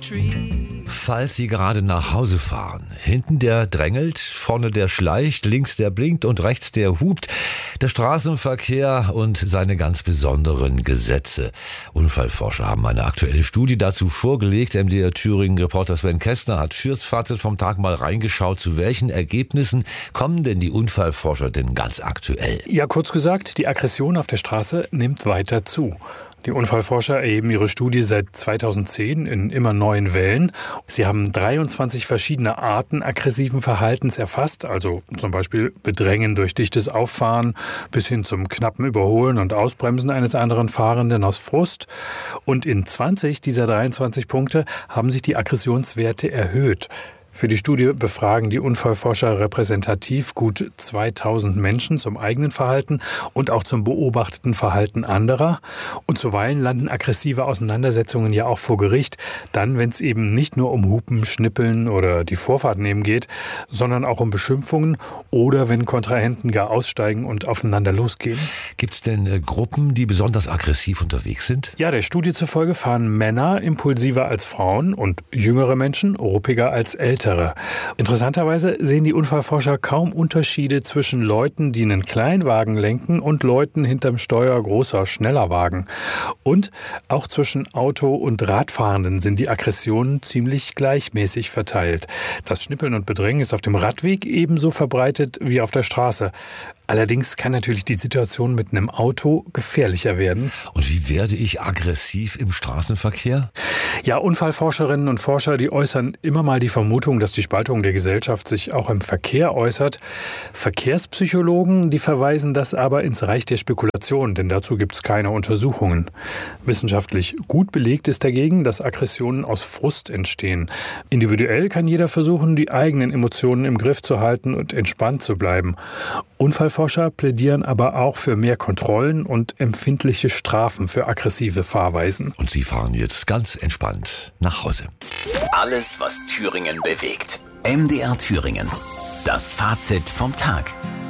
Falls Sie gerade nach Hause fahren, hinten der drängelt, vorne der schleicht, links der blinkt und rechts der hupt, der Straßenverkehr und seine ganz besonderen Gesetze. Unfallforscher haben eine aktuelle Studie dazu vorgelegt. MDR Thüringen-Reporter Sven Kästner hat fürs Fazit vom Tag mal reingeschaut. Zu welchen Ergebnissen kommen denn die Unfallforscher denn ganz aktuell? Ja, kurz gesagt, die Aggression auf der Straße nimmt weiter zu. Die Unfallforscher erheben ihre Studie seit 2010 in immer neuen Wellen. Sie haben 23 verschiedene Arten aggressiven Verhaltens erfasst, also zum Beispiel Bedrängen durch dichtes Auffahren bis hin zum knappen Überholen und Ausbremsen eines anderen Fahrenden aus Frust. Und in 20 dieser 23 Punkte haben sich die Aggressionswerte erhöht. Für die Studie befragen die Unfallforscher repräsentativ gut 2000 Menschen zum eigenen Verhalten und auch zum beobachteten Verhalten anderer. Und zuweilen landen aggressive Auseinandersetzungen ja auch vor Gericht, dann, wenn es eben nicht nur um Hupen, Schnippeln oder die Vorfahrt nehmen geht, sondern auch um Beschimpfungen oder wenn Kontrahenten gar aussteigen und aufeinander losgehen. Gibt es denn Gruppen, die besonders aggressiv unterwegs sind? Ja, der Studie zufolge fahren Männer impulsiver als Frauen und jüngere Menschen ruppiger als ältere. Interessanterweise sehen die Unfallforscher kaum Unterschiede zwischen Leuten, die einen Kleinwagen lenken und Leuten hinterm Steuer großer, schneller Wagen. Und auch zwischen Auto- und Radfahrenden sind die Aggressionen ziemlich gleichmäßig verteilt. Das Schnippeln und Bedrängen ist auf dem Radweg ebenso verbreitet wie auf der Straße. Allerdings kann natürlich die Situation mit einem Auto gefährlicher werden. Und wie werde ich aggressiv im Straßenverkehr? Ja, Unfallforscherinnen und Forscher, die äußern immer mal die Vermutung, dass die Spaltung der Gesellschaft sich auch im Verkehr äußert. Verkehrspsychologen, die verweisen das aber ins Reich der Spekulation, denn dazu gibt es keine Untersuchungen. Wissenschaftlich gut belegt ist dagegen, dass Aggressionen aus Frust entstehen. Individuell kann jeder versuchen, die eigenen Emotionen im Griff zu halten und entspannt zu bleiben. Unfallforscher plädieren aber auch für mehr Kontrollen und empfindliche Strafen für aggressive Fahrweisen. Und Sie fahren jetzt ganz entspannt nach Hause. Alles, was Thüringen bewegt. MDR Thüringen. Das Fazit vom Tag.